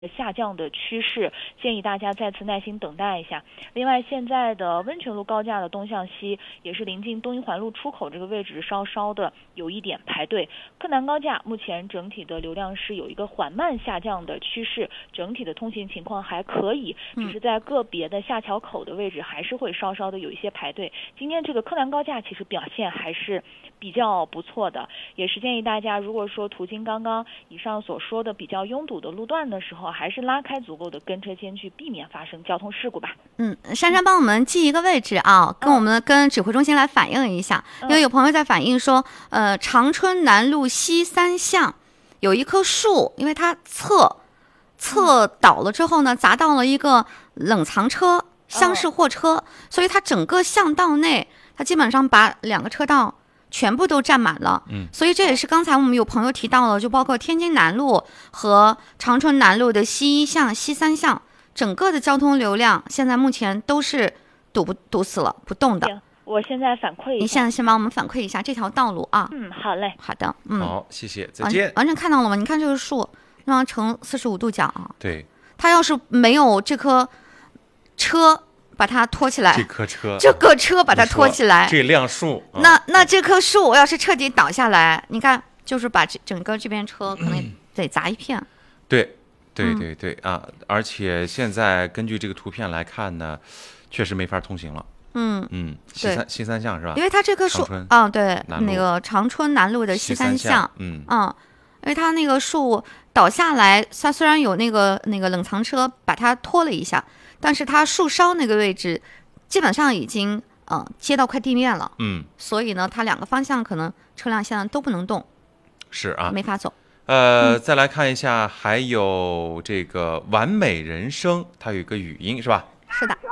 下降的趋势，建议大家再次耐心等待一下。另外，现在的温泉路高架的东向西也是临近东一环路出口这个位置稍稍的有一点排队。柯南高架目前整体的流量是有一个缓慢下降的趋势，整体的通行情况还可以，只是在个别的下桥口的位置还是会稍稍的有一些排队。今天这个柯南高架其实表现还是比较不错的，也是建议大家如果说途经刚刚以上所说的比较拥堵的路段的时候，还是拉开足够的跟车间距，避免发生交通事故吧。 珊珊帮我们记一个位置啊，跟指挥中心来反映一下，因为有朋友在反映说，长春南路西三巷有一棵树，因为它侧倒了之后呢，砸到了一个冷藏车、厢式货车，所以它整个巷道内，它基本上把2个车道全部都占满了，所以这也是刚才我们有朋友提到了，就包括天津南路和长春南路的西1巷、西3巷，整个的交通流量现在目前都是堵死了，不动的。 我现在反馈一下， 你现在先帮我们反馈一下这条道路啊。 好嘞， 好的， 好，谢谢，再见。 完整看到了吗？你看这个树，让它呈45度角啊。 对， 它要是没有这棵车把它拖起来，这个车把它拖起来， 这辆树， 那这棵树要是彻底倒下来，你看，就是把整个这边车可能得砸一片。 对啊！而且现在根据这个图片来看呢，确实没法通行了。西三巷是吧？ 因为它这棵树对，那个长春南路的西三巷，因为它那个树倒下来，它虽然有那个冷藏车把它拖了一下，但是它树梢那个位置基本上已经接到快地面了，所以呢，它2个方向可能车辆现在都不能动， 是啊， 没法走。 再来看一下，还有这个完美人生，它有一个语音是吧？ 是的。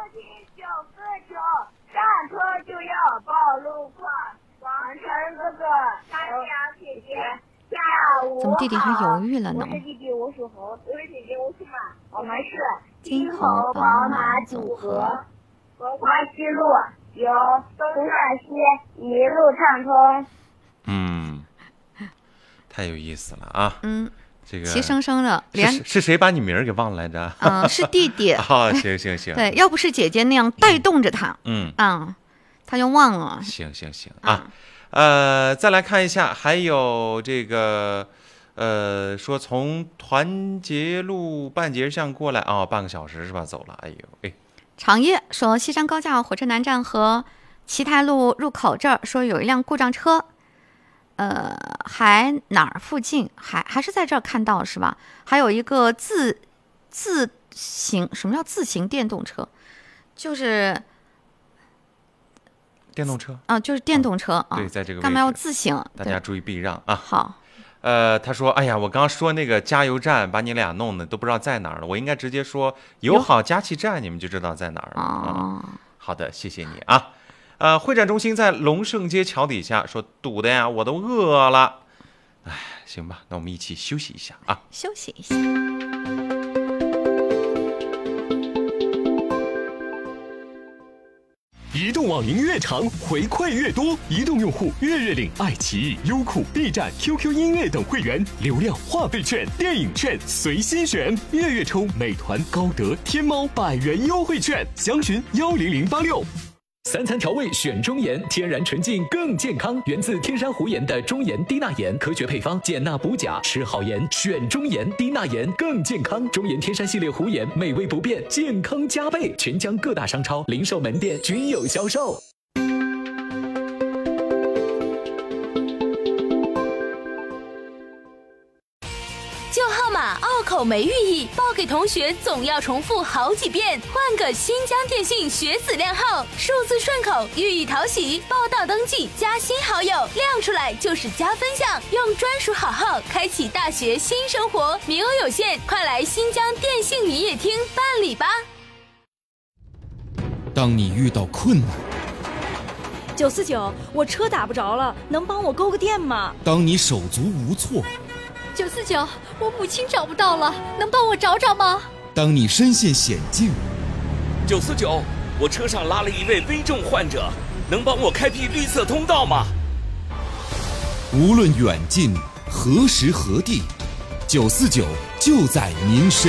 上车就要报路况，王晨哥哥，大家姐姐，下午怎么弟弟还犹豫了呢？ 我是弟弟，我属猴；我是姐姐，我属马。我们是金猴宝马组合，荷花之路由东向西一路畅通。 太有意思了啊！这个齐生生的， 是谁把你名儿给忘了来着？ 是弟弟。 行。 对，要不是姐姐那样带动着他，他就忘了。 行啊，再来看一下，还有这个，说从团结路半截巷过来半个小时是吧？走了， 长夜说西山高架火车南站和齐泰路入口这儿说有一辆故障车。还哪儿附近还是在这儿看到是吧？还有一个自行，什么叫自行电动车？就是电动车就是电动车对，在这个位置干嘛要自行？ 大家注意避让啊！ 好。 他说：“哎呀，我刚说那个加油站把你俩弄的都不知道在哪儿了，我应该直接说友好加气站，你们就知道在哪儿了。”好的，谢谢你啊。会展中心在龙胜街桥底下，说堵的呀，我都饿了。行吧，那我们一起休息一下啊， 休息一下。 移动网龄越长，回馈越多。移动用户月月领爱奇艺、优酷、B 站、QQ 音乐等会员流量话费券、电影券随心选，月月抽美团、高德、天猫100元优惠券。详询10086。3餐调味选中盐，天然纯净更健康，源自天山湖盐的中盐低钠盐，科学配方，减钠补钾，吃好盐选中盐，低钠盐更健康。中盐天山系列湖盐，美味不变，健康加倍，全疆各大商超、零售门店均有销售。 旧号码拗口没寓意，报给同学总要重复好几遍。换个新疆电信学子靓号，数字顺口，寓意讨喜。报到登记加新好友，亮出来就是加分项。用专属好号开启大学新生活，名额有限，快来新疆电信营业厅办理吧。 当你遇到困难 ，949，我车打不着了，能帮我勾个电吗？ 当你手足无措 ，949，我母亲找不到了，能帮我找找吗？ 当你身陷险境 ，949，我车上拉了一位危重患者，能帮我开辟绿色通道吗？ 无论远近何时何地，949 就在您身